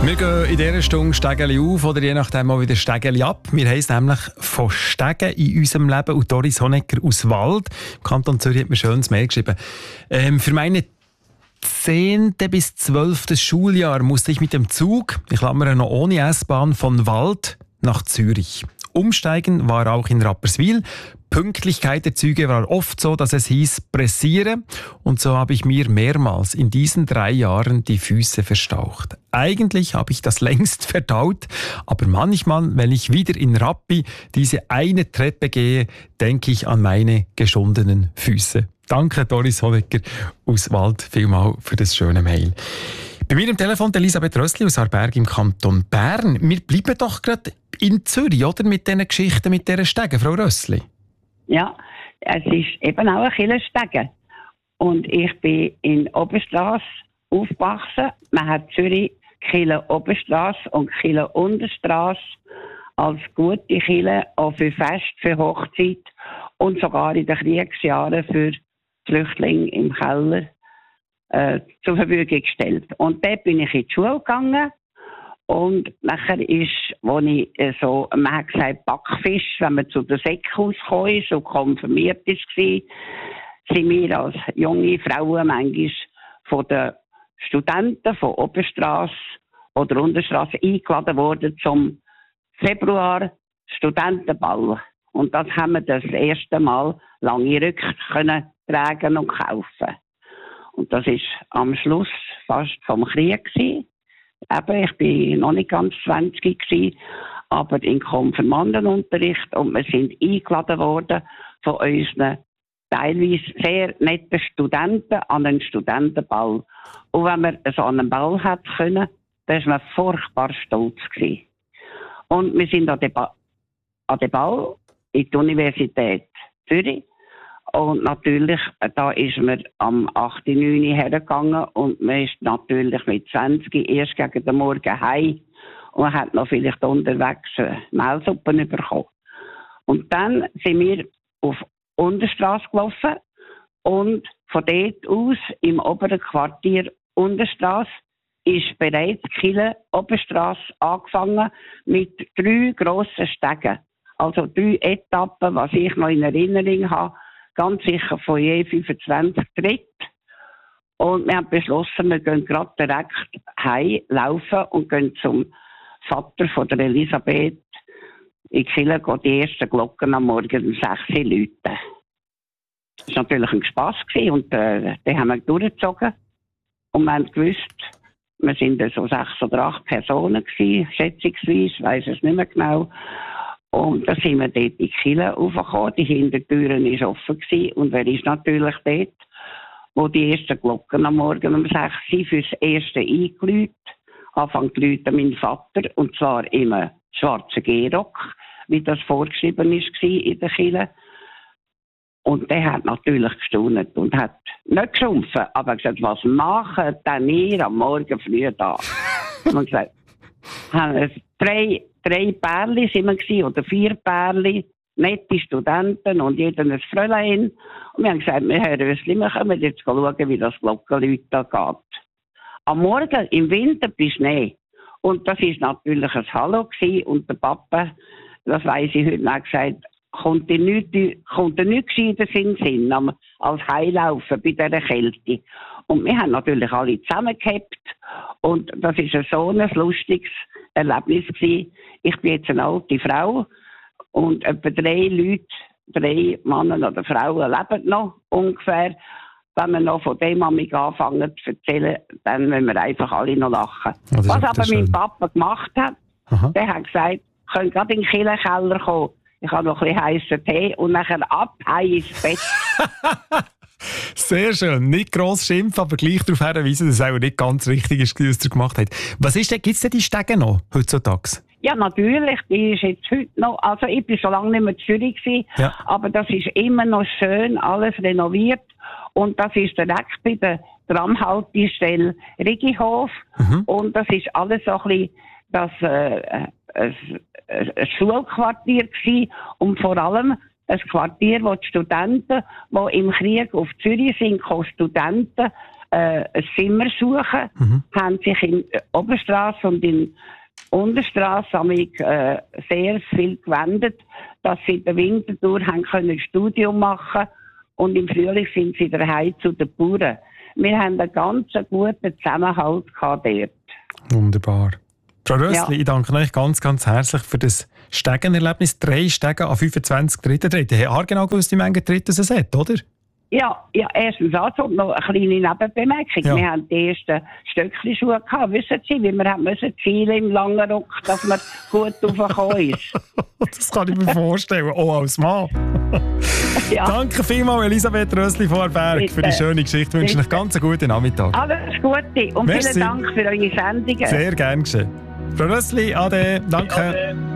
Wir gehen in dieser Stunde Stegeli auf oder je nachdem auch wieder Stegeli ab. Wir haben es nämlich von Stegen in unserem Leben. Und Doris Honecker aus Wald, im Kanton Zürich, hat mir ein schönes Mail geschrieben. Für meine 10. bis 12. Schuljahr musste ich mit dem Zug, ich klammere noch ohne S-Bahn, von Wald nach Zürich. Umsteigen war auch in Rapperswil. Pünktlichkeit der Züge war oft so, dass es hieß, pressiere. Und so habe ich mir mehrmals in diesen 3 Jahren die Füße verstaucht. Eigentlich habe ich das längst verdaut, aber manchmal, wenn ich wieder in Rappi diese eine Treppe gehe, denke ich an meine geschundenen Füße. Danke, Doris Honecker aus Wald, vielmal für das schöne Mail. Bei mir am Telefon Elisabeth Rössli aus Aarberg im Kanton Bern. Wir bleiben doch gerade in Zürich, oder? Mit diesen Geschichten, mit diesen Stegen, Frau Rössli. Ja, es ist eben auch ein Kirchenstegen. Und ich bin in Oberstrasse aufgewachsen. Man hat Zürich Kirche Oberstrasse und Kirche Unterstrasse als gute Kirche auch für Fest, für Hochzeit und sogar in den Kriegsjahren für Flüchtlinge im Keller zur Verfügung gestellt. Und dort bin ich in die Schule gegangen. Und nachher ist, wo ich man hat gesagt, Backfisch, wenn man zu der Säckhaus kam ist und konfirmiert war, sind wir als junge Frauen manchmal von den Studenten von Oberstrasse oder Unterstrasse eingeladen worden zum Februar Studentenball. Und das haben wir das erste Mal lange Rücken können tragen und kaufen. Und das ist am Schluss fast vom Krieg gewesen. Eben, ich bin noch nicht ganz 20 gewesen, aber in Konfirmandenunterricht und wir sind eingeladen worden von unseren teilweise sehr netten Studenten an einen Studentenball. Und wenn man so an einen Ball hat können, dann war man furchtbar stolz gewesen. Und wir sind an den Ball in die Universität Zürich. Und natürlich, da ist man am 8., 9. hergegangen und man ist natürlich mit 20 erst gegen den Morgen heim und hat noch vielleicht unterwegs Mehlsuppen bekommen. Und dann sind wir auf Unterstrasse gelaufen und von dort aus im oberen Quartier Unterstrasse ist bereits Kirche Oberstrasse angefangen mit 3 grossen Stegen. Also 3 Etappen, was ich noch in Erinnerung habe. Ganz sicher von je 25 Tritt. Und wir haben beschlossen, wir gehen gerade direkt heim laufen und gehen zum Vater von der Elisabeth in die Kirche, die ersten Glocken am Morgen um 6 Uhr läuten. Das war natürlich ein Spass und den haben wir durchgezogen. Und wir haben gewusst, wir sind so 6 oder 8 Personen gewesen, schätzungsweise, ich weiss es nicht mehr genau. Und da sind wir dort in die Kirche raufgekommen. Die Hintertüren war offen gewesen. Und wer ist natürlich dort, wo die ersten Glocken am Morgen um 6 Uhr fürs Erste eingeläutet. Anfang zu läuten mein Vater. Und zwar im schwarzen Gehrock, wie das vorgeschrieben war in der Kirche. Und der hat natürlich gestaunt und hat nicht geschumpfen, aber gesagt, was machen denn ihr am Morgen früh da? Und wir gesagt, haben drei Pärchen sind wir gewesen, oder 4 Pärchen, nette Studenten und jeder ein Fräulein. Und wir haben gesagt, wir kommen jetzt schauen, wie das Glockenläuten da geht. Am Morgen im Winter bei Schnee. Und das war natürlich ein Hallo gewesen. Und der Papa, das weiss ich heute noch, gesagt, kommt dir nichts Gescheites in den Sinn, als Heilaufen bei dieser Kälte. Und wir haben natürlich alle zusammengehabt. Und das war so ein lustiges Erlebnis gewesen. Ich bin jetzt eine alte Frau und etwa 3 Männer oder Frauen leben noch ungefähr. Wenn wir noch von dem anfangen zu erzählen, dann müssen wir einfach alle noch lachen. Ja, was aber mein Papa gemacht hat, der hat gesagt, ich könnt gerade in den Kirchenkeller kommen. Ich habe noch ein bisschen heissen Tee und nachher ab, heim ins Bett. Sehr schön. Nicht gross schimpfen, aber gleich darauf hinweisen, dass es auch nicht ganz richtig ist, was er gemacht hat. Was ist denn, gibt es denn die Stege noch heutzutage? Ja, natürlich. Die ist jetzt heute noch, also ich bin schon lange nicht mehr in Zürich gewesen, ja. Aber das ist immer noch schön, alles renoviert. Und das ist direkt bei der Tramhaltestelle Rigihof. Und das ist alles so ein bisschen ein Schulquartier gewesen. Und vor allem ein Quartier, wo die Studenten, die im Krieg auf Zürich sind, Studenten ein Zimmer suchen, haben sich in Oberstrasse und in Unterstrasse sehr viel gewendet, dass sie in der Wintertour haben können ein Studium machen und im Frühling sind sie daheim zu den Bauern. Wir haben einen ganz guten Zusammenhalt gehabt dort. Wunderbar. Frau Rössli, ich danke euch ganz, ganz herzlich für das Stegenerlebnis. 3 Stegen an 25 Tritten. Ihr habt genau gewusst, wie viele Tritten es hat, oder? Ja, erstens also noch eine kleine Nebenbemerkung. Ja. Wir haben die ersten Stöckli-Schuhe gehabt, wissen Sie, weil wir müssen zielen im langen Rock, dass man gut raufgekommen ist. Das kann ich mir vorstellen, auch als Mann. Ja. Danke vielmals, Elisabeth Rössli-Vorberg, für die schöne Geschichte. Ich wünsche euch ganz einen guten Nachmittag. Alles Gute und Merci. vielen Dank für eure Sendungen. Sehr gern geschehen. Frau Rössli, ade. Danke. Ade.